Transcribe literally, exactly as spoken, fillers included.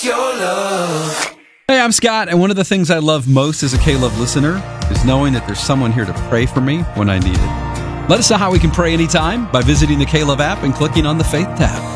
your love. Hey, I'm Scott, and one of the things I love most as a K-Love listener is knowing that there's someone here to pray for me when I need it. Let us know how we can pray anytime by visiting the K-Love app and clicking on the Faith tab.